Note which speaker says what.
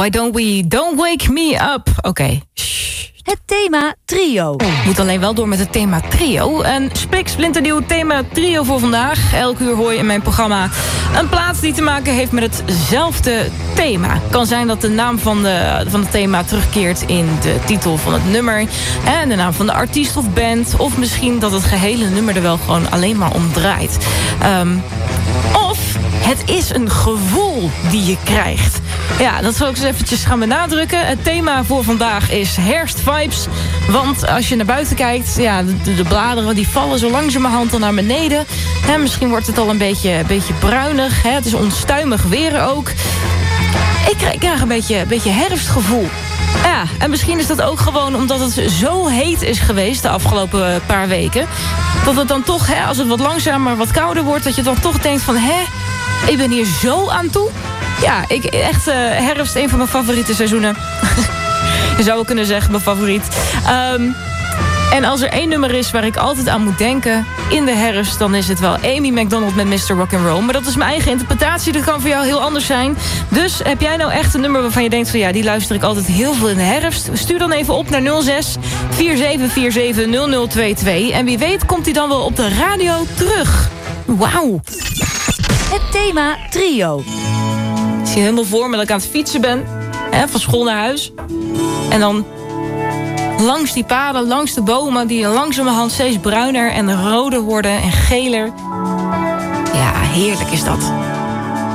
Speaker 1: Why don't wake me up. Oké.
Speaker 2: Het thema trio.
Speaker 1: Moet alleen wel door met het thema trio. Een spiksplinternieuw thema trio voor vandaag. Elk uur hoor je in mijn programma een plaats die te maken heeft met hetzelfde thema. Kan zijn dat de naam van het thema terugkeert in de titel van het nummer. En de naam van de artiest of band. Of misschien dat het gehele nummer er wel gewoon alleen maar om draait. Of het is een gevoel die je krijgt. Ja, dat zal ik eens eventjes gaan benadrukken. Het thema voor vandaag is herfstvibes. Want als je naar buiten kijkt, ja, de bladeren die vallen zo langzamerhand al naar beneden. Hè, misschien wordt het al een beetje bruinig. Hè. Het is onstuimig weer ook. Ik krijg een beetje herfstgevoel. Ja, en misschien is dat ook gewoon omdat het zo heet is geweest de afgelopen paar weken. Dat het dan toch, hè, als het wat langzamer, wat kouder wordt, dat je dan toch denkt van, ik ben hier zo aan toe. Ja, herfst, een van mijn favoriete seizoenen. Je zou wel kunnen zeggen, mijn favoriet. En als er één nummer is waar ik altijd aan moet denken in de herfst, dan is het wel Amy Macdonald met Mr. Rock'n'Roll. Maar dat is mijn eigen interpretatie, dat kan voor jou heel anders zijn. Dus heb jij nou echt een nummer waarvan je denkt van ja, die luister ik altijd heel veel in de herfst? Stuur dan even op naar 06 4747 0022. En wie weet komt hij dan wel op de radio terug. Wauw.
Speaker 2: Het thema trio.
Speaker 1: Ik zie helemaal voor me dat ik aan het fietsen ben. Van school naar huis. En dan langs die paden, langs de bomen, die langzamerhand steeds bruiner en roder worden en geler. Ja, heerlijk is dat.